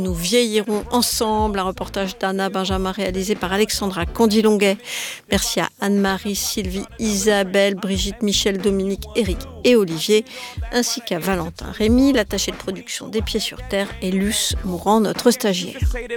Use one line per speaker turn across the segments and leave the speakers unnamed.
Nous vieillirons ensemble, un reportage d'Anna Benjamin réalisé par Alexandra Candilonguet. Merci à Anne-Marie, Sylvie, Isabelle, Brigitte, Michel, Dominique, Eric et Olivier, ainsi qu'à Valentin Rémy, l'attaché de production des Pieds sur Terre, et Luce Mourant, notre stagiaire.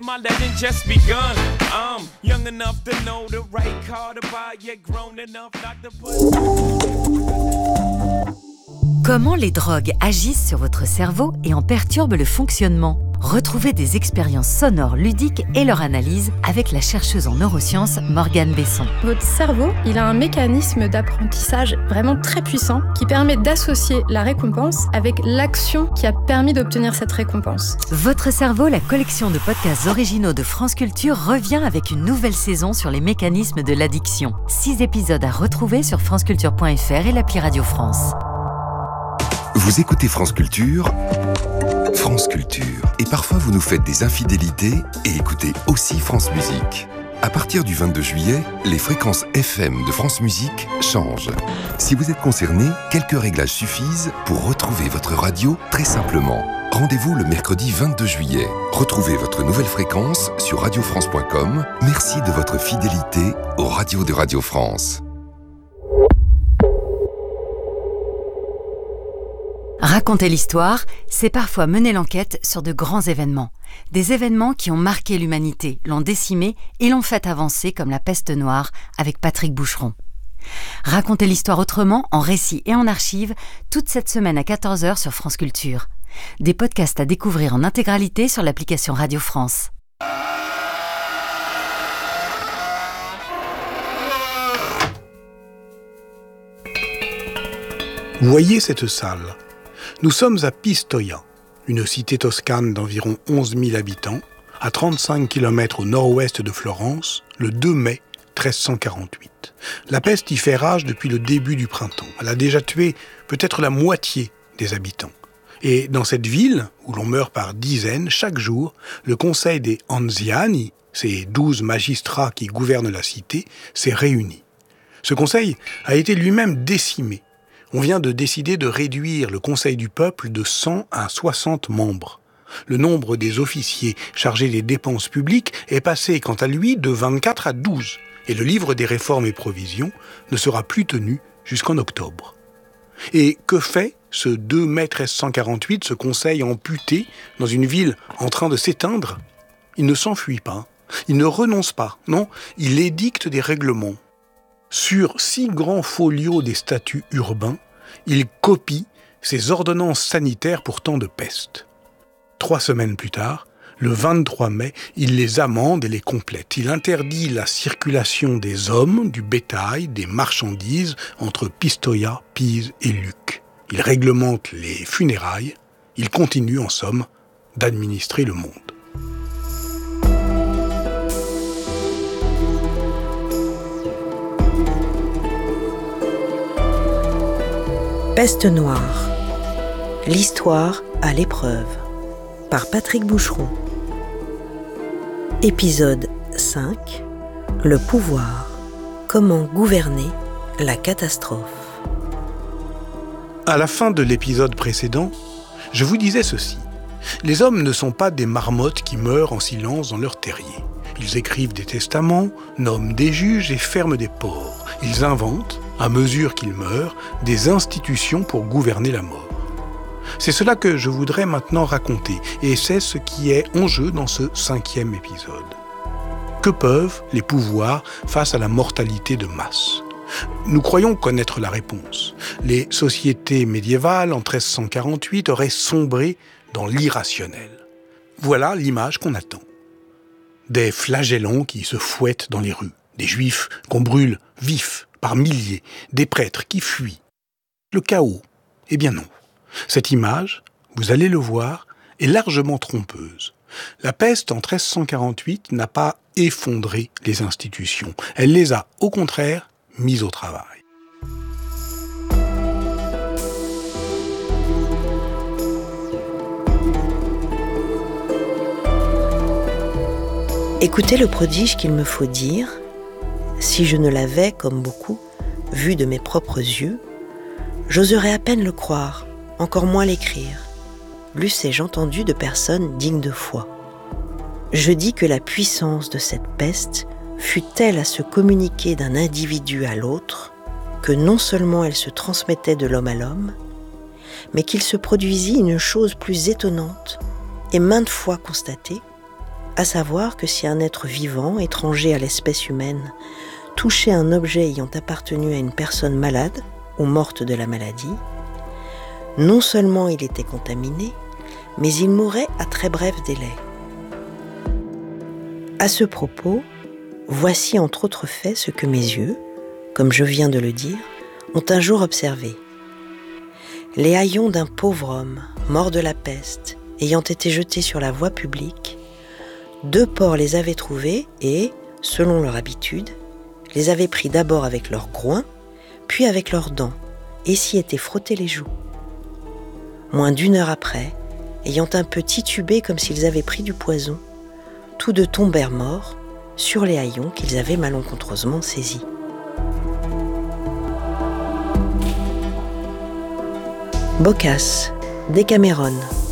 Comment les drogues agissent sur votre cerveau et en perturbent le fonctionnement ? Retrouvez des expériences sonores ludiques et leur analyse avec la chercheuse en neurosciences Morgane Besson.
Votre cerveau, il a un mécanisme d'apprentissage vraiment très puissant qui permet d'associer la récompense avec l'action qui a permis d'obtenir cette récompense.
Votre cerveau, la collection de podcasts originaux de France Culture, revient avec une nouvelle saison sur les mécanismes de l'addiction. 6 épisodes à retrouver sur franceculture.fr et l'appli Radio France.
Vous écoutez France Culture, France Culture. Et parfois vous nous faites des infidélités et écoutez aussi France Musique. À partir du 22 juillet, les fréquences FM de France Musique changent. Si vous êtes concerné, quelques réglages suffisent pour retrouver votre radio très simplement. Rendez-vous le mercredi 22 juillet. Retrouvez votre nouvelle fréquence sur radiofrance.com. Merci de votre fidélité aux radios de Radio France.
Raconter l'histoire, c'est parfois mener l'enquête sur de grands événements. Des événements qui ont marqué l'humanité, l'ont décimée et l'ont fait avancer comme la peste noire avec Patrick Boucheron. Raconter l'histoire autrement, en récit et en archives, toute cette semaine à 14h sur France Culture. Des podcasts à découvrir en intégralité sur l'application Radio France.
Voyez cette salle. Nous sommes à Pistoia, une cité toscane d'environ 11 000 habitants, à 35 km au nord-ouest de Florence, le 2 mai 1348. La peste y fait rage depuis le début du printemps. Elle a déjà tué peut-être la moitié des habitants. Et dans cette ville, où l'on meurt par dizaines, chaque jour, le conseil des Anziani, ces 12 magistrats qui gouvernent la cité, s'est réuni. Ce conseil a été lui-même décimé. On vient de décider de réduire le Conseil du peuple de 100 à 60 membres. Le nombre des officiers chargés des dépenses publiques est passé, quant à lui, de 24 à 12. Et le livre des réformes et provisions ne sera plus tenu jusqu'en octobre. Et que fait ce 2 mai 1348, ce conseil amputé, dans une ville en train de s'éteindre ? Il ne s'enfuit pas, il ne renonce pas, non, il édicte des règlements. Sur 6 grands folios des statuts urbains, il copie ces ordonnances sanitaires pour temps de peste. 3 semaines plus tard, le 23 mai, il les amende et les complète. Il interdit la circulation des hommes, du bétail, des marchandises entre Pistoia, Pise et Lucques. Il réglemente les funérailles. Il continue, en somme, d'administrer le monde.
Peste noire. L'histoire à l'épreuve. Par Patrick Boucheron. Épisode 5. Le pouvoir. Comment gouverner la catastrophe.
À la fin de l'épisode précédent, je vous disais ceci. Les hommes ne sont pas des marmottes qui meurent en silence dans leur terrier. Ils écrivent des testaments, nomment des juges et ferment des ports. Ils inventent, à mesure qu'ils meurent, des institutions pour gouverner la mort. C'est cela que je voudrais maintenant raconter, et c'est ce qui est en jeu dans ce 5e épisode. Que peuvent les pouvoirs face à la mortalité de masse ? Nous croyons connaître la réponse. Les sociétés médiévales, en 1348, auraient sombré dans l'irrationnel. Voilà l'image qu'on attend. Des flagellants qui se fouettent dans les rues, des juifs qu'on brûle vifs par milliers, des prêtres qui fuient. Le chaos. Eh bien non. Cette image, vous allez le voir, est largement trompeuse. La peste en 1348 n'a pas effondré les institutions. Elle les a, au contraire, mises au travail.
Écoutez le prodige qu'il me faut dire, si je ne l'avais, comme beaucoup, vu de mes propres yeux, j'oserais à peine le croire, encore moins l'écrire. L'eussé-je entendu de personnes dignes de foi. je dis que la puissance de cette peste fut telle à se communiquer d'un individu à l'autre que non seulement elle se transmettait de l'homme à l'homme, mais qu'il se produisit une chose plus étonnante et maintes fois constatée, à savoir que si un être vivant, étranger à l'espèce humaine, touchait un objet ayant appartenu à une personne malade ou morte de la maladie, non seulement il était contaminé, mais il mourait à très bref délai. À ce propos, voici entre autres faits ce que mes yeux, comme je viens de le dire, ont un jour observé. Les haillons d'un pauvre homme, mort de la peste, ayant été jetés sur la voie publique, 2 porcs les avaient trouvés et, selon leur habitude, les avaient pris d'abord avec leurs groins, puis avec leurs dents, et s'y étaient frottés les joues. Moins d'1 heure après, ayant un peu titubé comme s'ils avaient pris du poison, tous 2 tombèrent morts sur les haillons qu'ils avaient malencontreusement saisis. Boccace, Décameron.